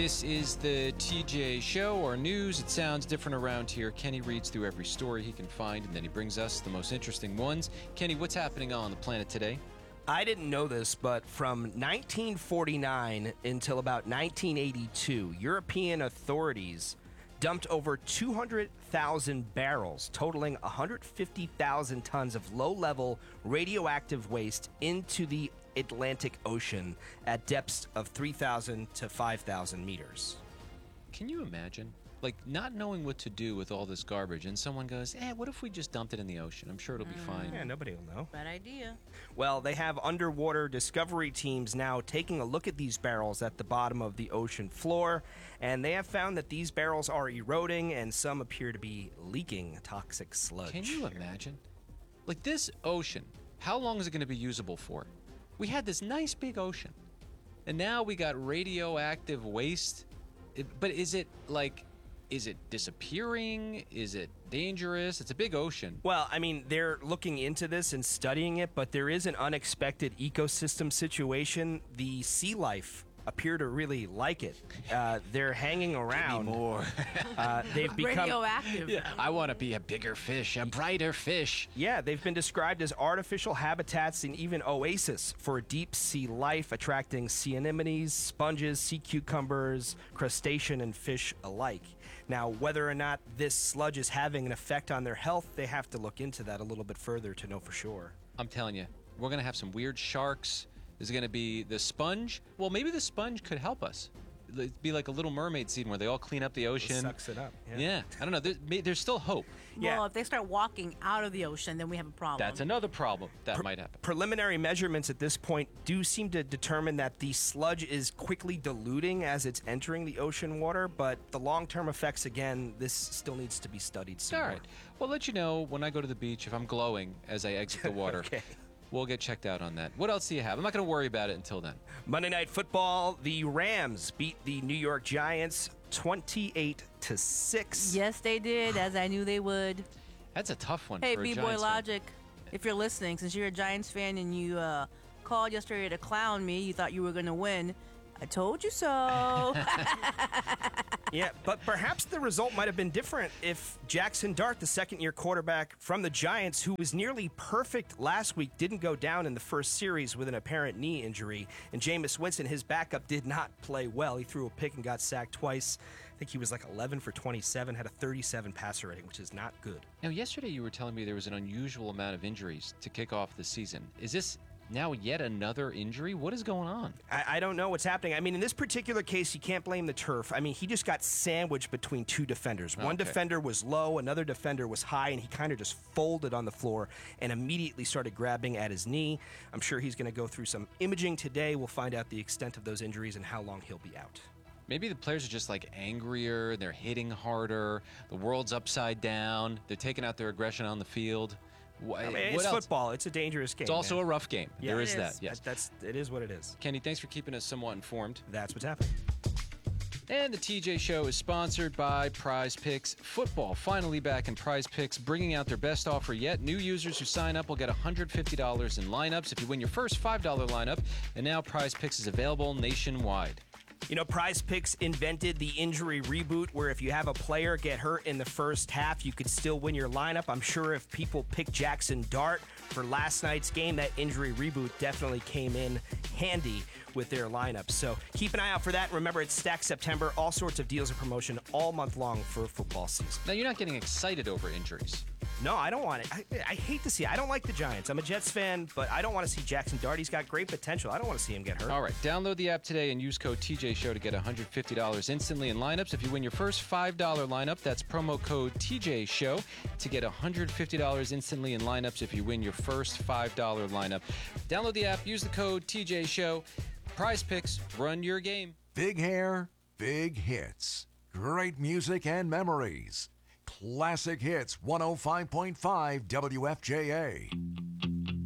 This is the TJ Show, or news. It sounds different around here. Kenny reads through every story he can find, and then he brings us the most interesting ones. Kenny, what's happening on the planet today? I didn't know this, but from 1949 until about 1982, European authorities dumped over 200,000 barrels, totaling 150,000 tons of low-level radioactive waste into the Atlantic Ocean at depths of 3,000 to 5,000 meters. Can you imagine? Like, not knowing what to do with all this garbage, and someone goes, what if we just dumped it in the ocean? I'm sure it'll be fine. Yeah, nobody will know. Bad idea. Well, they have underwater discovery teams now taking a look at these barrels at the bottom of the ocean floor, and they have found that these barrels are eroding, and some appear to be leaking toxic sludge. Can you imagine? Like, this ocean, how long is it going to be usable for? We had this nice big ocean, and now we got radioactive waste. But is it disappearing? Is it dangerous? It's a big ocean. Well, I mean, they're looking into this and studying it, but there is an unexpected ecosystem situation. The sea life appear to really like it. They're hanging around. Give me more. They've become Radioactive. Yeah, I want to be a bigger fish, a brighter fish. Yeah, they've been described as artificial habitats and even oasis for deep sea life, attracting sea anemones, sponges, sea cucumbers, crustacean, and fish alike. Now, whether or not this sludge is having an effect on their health, they have to look into that a little bit further to know for sure. I'm telling you, we're going to have some weird sharks. There's going to be the sponge. Well, maybe the sponge could help us. It'd be like a Little Mermaid scene where they all clean up the ocean. It sucks it up. Yeah. I don't know. There's still hope. Yeah. Well, if they start walking out of the ocean, then we have a problem. That's another problem that might happen. Preliminary measurements at this point do seem to determine that the sludge is quickly diluting as it's entering the ocean water, but the long-term effects, again, this still needs to be studied some All more. right. Well, I'll let you know when I go to the beach if I'm glowing as I exit the water. Okay. We'll get checked out on that. What else do you have? I'm not going to worry about it until then. Monday Night Football, the Rams beat the New York Giants 28-6. Yes, they did, as I knew they would. That's a tough one Hey, for a B-Boy Giants fan. Logic, if you're listening, since you're a Giants fan and you called yesterday to clown me, you thought you were going to win. I told you so. Yeah, but perhaps the result might have been different if Jackson Dart, the second-year quarterback from the Giants, who was nearly perfect last week, didn't go down in the first series with an apparent knee injury. And Jameis Winston, his backup, did not play well. He threw a pick and got sacked twice. I think he was like 11 for 27, had a 37 passer rating, which is not good. Now, yesterday you were telling me there was an unusual amount of injuries to kick off the season. Is this now yet another injury? What is going on? I don't know what's happening. I mean, in this particular case, you can't blame the turf. I mean, he just got sandwiched between two defenders. One defender was low, another defender was high, and he kind of just folded on the floor and immediately started grabbing at his knee. I'm sure he's going to go through some imaging today. We'll find out the extent of those injuries and how long he'll be out. Maybe the players are just like angrier, they're hitting harder, the world's upside down, they're taking out their aggression on the field. I mean, it's football. It's a dangerous game. It's also a rough game. Yeah, there is it that. is. Yes. It is what it is. Kenny, thanks for keeping us somewhat informed. That's what's happening. And the TJ Show is sponsored by Prize Picks. Football finally back in Prize Picks, bringing out their best offer yet. New users who sign up will get $150 in lineups if you win your first $5 lineup. And now Prize Picks is available nationwide. You know, Prize Picks invented the injury reboot where if you have a player get hurt in the first half, you could still win your lineup. I'm sure if people pick Jackson Dart for last night's game, that injury reboot definitely came in handy with their lineup. So keep an eye out for that. Remember, it's Stack September. All sorts of deals and promotion all month long for football season. Now, you're not getting excited over injuries. No, I don't want it. I hate to see it. I don't like the Giants. I'm a Jets fan, but I don't want to see Jackson Dart. He's got great potential. I don't want to see him get hurt. All right, download the app today and use code TJ Show to get $150 instantly in lineups. If you win your first $5 lineup, that's promo code TJ Show to get $150 instantly in lineups if you win your first $5 lineup. Download the app, use the code TJ Show. Prize Picks, run your game. Big hair, big hits. Great music and memories. Classic Hits 105.5 WFJA.